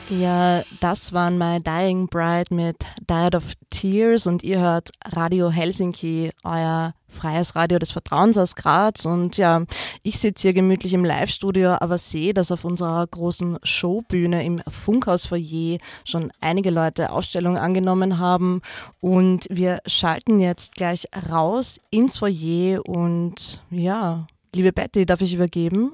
Ja, das waren My Dying Bride mit Diet of Tears und ihr hört Radio Helsinki, euer freies Radio des Vertrauens aus Graz. Und ja, ich sitze hier gemütlich im Live-Studio, aber sehe, dass auf unserer großen Showbühne im Funkhaus-Foyer schon einige Leute Ausstellungen angenommen haben. Und wir schalten jetzt gleich raus ins Foyer und ja, liebe Betty, darf ich übergeben?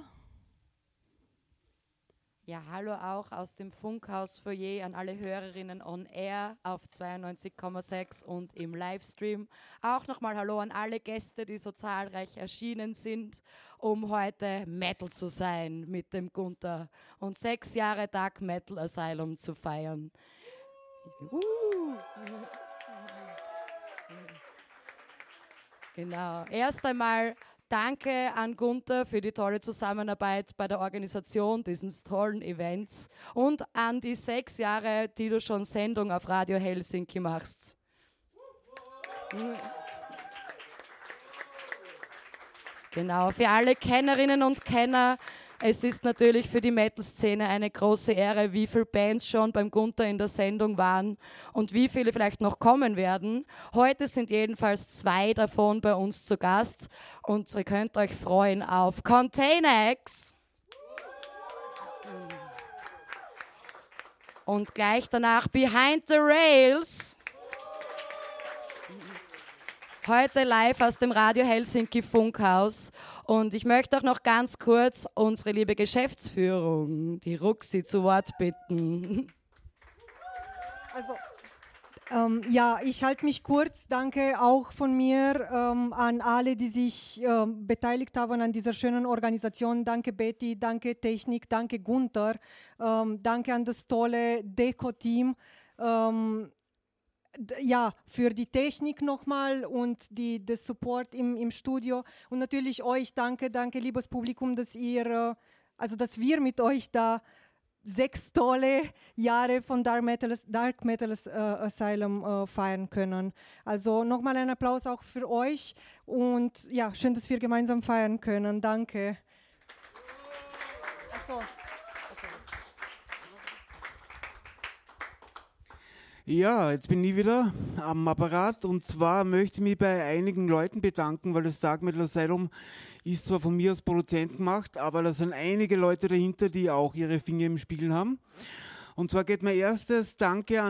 Ja, hallo auch aus dem Funkhaus-Foyer an alle Hörerinnen on Air auf 92,6 und im Livestream. Auch nochmal hallo an alle Gäste, die so zahlreich erschienen sind, um heute Metal zu sein mit dem Gunther und 6 Jahre Dark Metal Asylum zu feiern. Genau, erst einmal danke an Gunther für die tolle Zusammenarbeit bei der Organisation dieses tollen Events und an die 6 Jahre, die du schon Sendung auf Radio Helsinki machst. Genau, für alle Kennerinnen und Kenner, es ist natürlich für die Metal-Szene eine große Ehre, wie viele Bands schon beim Gunther in der Sendung waren und wie viele vielleicht noch kommen werden. Heute sind jedenfalls 2 davon bei uns zu Gast und ihr könnt euch freuen auf Container X und gleich danach Behind the Rails. Heute live aus dem Radio Helsinki Funkhaus. Und ich möchte auch noch ganz kurz unsere liebe Geschäftsführung, die Ruxi, zu Wort bitten. Also, ja, ich halte mich kurz. Danke auch von mir an alle, die sich beteiligt haben an dieser schönen Organisation. Danke Betty, danke Technik, danke Gunther, danke an das tolle Deko-Team. Ja, für die Technik nochmal und das Support im Studio und natürlich euch, danke liebes Publikum, dass wir mit euch da 6 tolle Jahre von Dark Metal Asylum feiern können. Also nochmal ein Applaus auch für euch und ja, schön, dass wir gemeinsam feiern können. Danke. Achso. Ja, jetzt bin ich wieder am Apparat und zwar möchte ich mich bei einigen Leuten bedanken, weil das Dark Metal Asylum ist zwar von mir als Produzent gemacht, aber da sind einige Leute dahinter, die auch ihre Finger im Spiel haben. Und zwar geht mein erstes Danke an